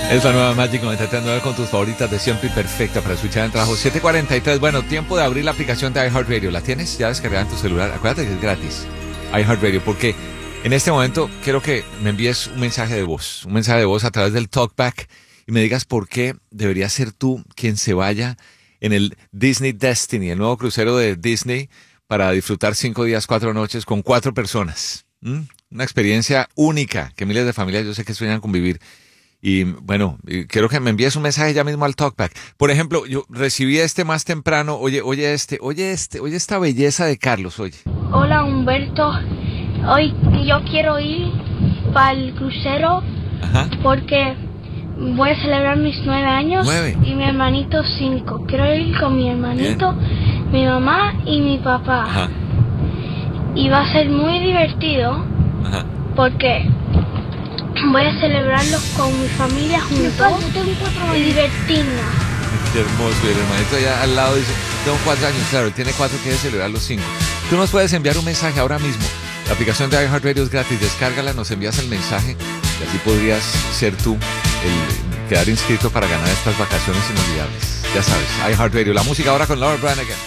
Es la nueva Magic 93.9 con tus favoritas de siempre y perfecta para escuchar en trabajo. 7:43. Bueno, tiempo de abrir la aplicación de iHeartRadio. ¿La tienes ya descargada en tu celular? Acuérdate que es gratis. iHeartRadio, porque en este momento quiero que me envíes un mensaje de voz. Un mensaje de voz a través del Talkback y me digas por qué deberías ser tú quien se vaya en el Disney Destiny, el nuevo crucero de Disney, para disfrutar 5 días, 4 noches con 4 personas. Una experiencia única que miles de familias yo sé que sueñan con vivir. Y bueno, quiero que me envíes un mensaje ya mismo al Talkback. Por ejemplo, yo recibí este más temprano. Oye esta belleza de Carlos, oye. Hola Humberto, hoy yo quiero ir para el crucero. Ajá. Porque voy a celebrar mis 9 años 9. Y mi hermanito 5. Quiero ir con mi hermanito, mi mamá y mi papá. Ajá. Y va a ser muy divertido. Ajá. Porque voy a celebrarlos con mi familia juntos y divertirnos. Qué hermoso, y el hermanito allá al lado dice, tengo 4 años, claro, él tiene 4, quiere celebrar los 5. Tú nos puedes enviar un mensaje ahora mismo. La aplicación de iHeartRadio es gratis, descárgala, nos envías el mensaje y así podrías ser tú el quedar inscrito para ganar estas vacaciones inolvidables. Ya sabes, iHeartRadio, la música ahora con Laura Branigan.